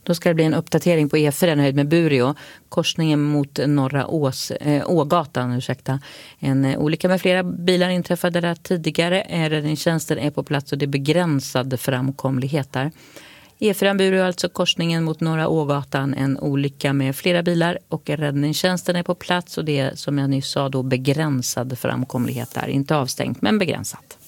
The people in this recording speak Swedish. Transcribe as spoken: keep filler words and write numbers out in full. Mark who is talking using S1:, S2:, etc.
S1: Då ska det bli en uppdatering på E fyra höjd med Bureå. Korsningen mot Norra Ås, äh, Ågatan. Ursäkta. En äh, olycka med flera bilar inträffade där tidigare. Räddningstjänsten är på plats och det är begränsad framkomlighet där. E fyra Bureå, alltså korsningen mot Norra Ågatan, en olycka med flera bilar och räddningstjänsten är på plats och det är, som jag nyss sa, då begränsad framkomlighet där. Inte avstängt men begränsat.